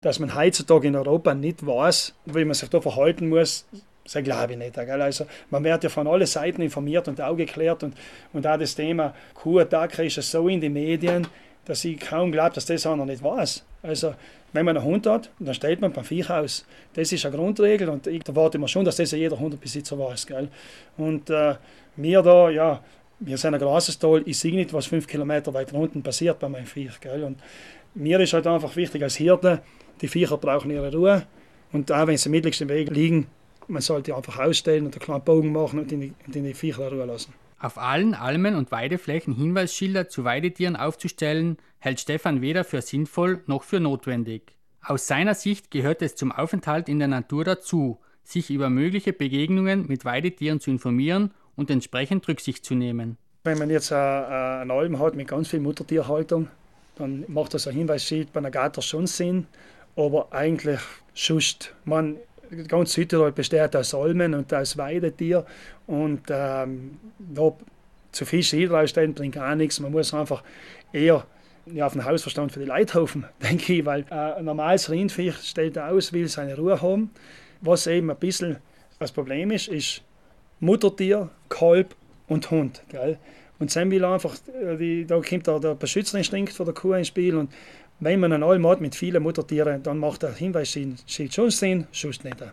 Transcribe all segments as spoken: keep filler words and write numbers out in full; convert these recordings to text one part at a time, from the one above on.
Dass man heutzutage in Europa nicht weiß, wie man sich da verhalten muss, das glaube ich nicht. Gell? Also, man wird ja von allen Seiten informiert und aufgeklärt. Und, und auch das Thema Kuhattack ist ja so in die Medien, dass ich kaum glaube, dass das einer nicht weiß. Also, wenn man einen Hund hat, dann stellt man beim Viech aus. Das ist eine Grundregel und ich erwarte mir schon, dass das ja jeder Hundebesitzer weiß. Gell? Und äh, wir da, ja, wir sind ein Grasestal, ich sehe nicht, was fünf Kilometer weiter unten passiert bei meinem Viech. Gell? Und mir ist halt einfach wichtig als Hirte, die Viecher brauchen ihre Ruhe. Und auch wenn sie im mittligsten Weg liegen, man sollte einfach ausstellen und einen kleinen Bogen machen und in die, und in die Viecher Ruhe lassen. Auf allen Almen und Weideflächen Hinweisschilder zu Weidetieren aufzustellen, hält Stefan weder für sinnvoll noch für notwendig. Aus seiner Sicht gehört es zum Aufenthalt in der Natur dazu, sich über mögliche Begegnungen mit Weidetieren zu informieren und entsprechend Rücksicht zu nehmen. Wenn man jetzt eine Alm hat mit ganz viel Muttertierhaltung, dann macht das ein Hinweisschild bei einer Gatter schon Sinn, aber eigentlich schust man. Ganz Südtirol besteht aus Almen und aus Weidetier und ähm, da zu viel Schild rausstellen bringt gar nichts. Man muss einfach eher ja, auf den Hausverstand für die Leute hoffen, denke ich, weil äh, ein normales Rindviech stellt aus, will seine Ruhe haben. Was eben ein bisschen das Problem ist, ist Muttertier, Kalb und Hund. Gell? Und dann will einfach, die, da kommt der, der Beschützerinstinkt von der Kuh ins Spiel und wenn man einen Alm hat mit vielen Muttertieren, dann macht der Hinweisschild schon Sinn, sonst nicht.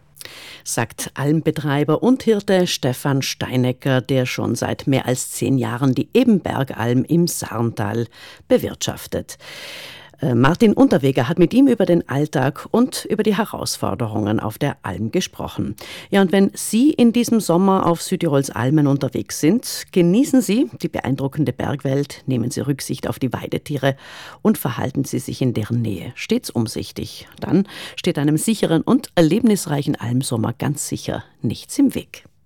Sagt Almbetreiber und Hirte Stefan Steinecker, der schon seit mehr als zehn Jahren die Ebenbergalm im Sarntal bewirtschaftet. Martin Unterweger hat mit ihm über den Alltag und über die Herausforderungen auf der Alm gesprochen. Ja, und wenn Sie in diesem Sommer auf Südtirols Almen unterwegs sind, genießen Sie die beeindruckende Bergwelt, nehmen Sie Rücksicht auf die Weidetiere und verhalten Sie sich in deren Nähe stets umsichtig. Dann steht einem sicheren und erlebnisreichen Almsommer ganz sicher nichts im Weg.